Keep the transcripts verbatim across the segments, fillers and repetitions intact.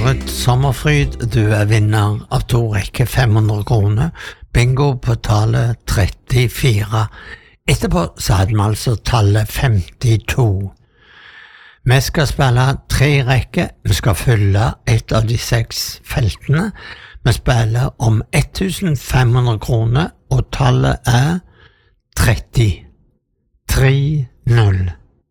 Marit Sommerfryd, du er vinner av to rekke fem hundre kroner. Bingo på tallet trettifire. Etterpå så hadde vi altså tallet femtito. Vi skal spille tre rekker. Vi skal fylle et av de seks feltene. Vi spiller om femten hundre kroner, og tallet er tretti. tre null.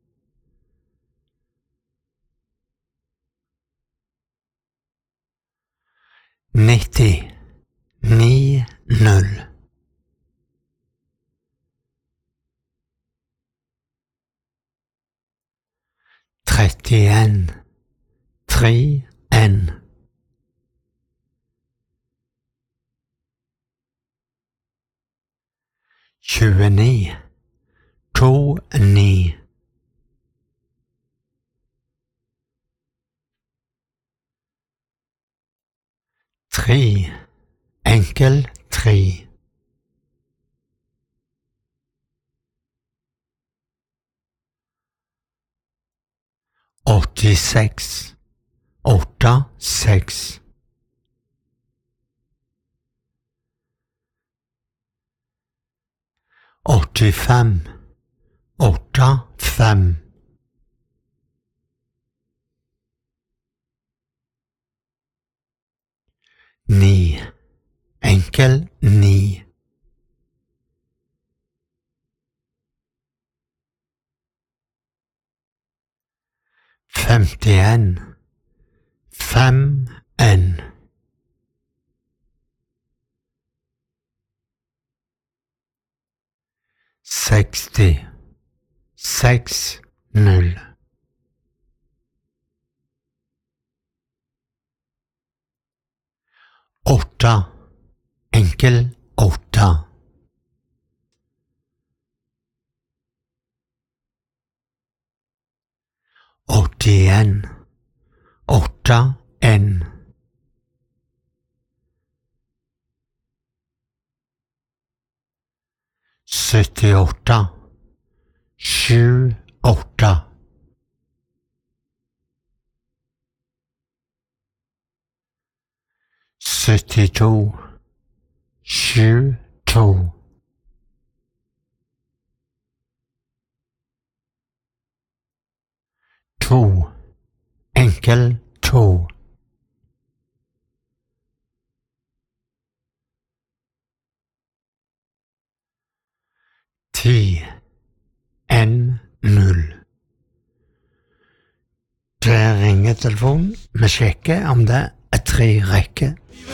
nitti. ni null. trettien. tre en. tjueni. to ni. tre. Enkel tre. åttiseks. åtte seks. åttifem. åtte fem. ni. Enkel ni. femtien. fem en. seksti. seks null. åtte. Enkel åtte. åttien. åtte en. syttiåtte. sju åtte. syttito. sju to. to. Enkel to. ti. en null. Det ringer telefonen. Vi sjekker om det er tre rekker.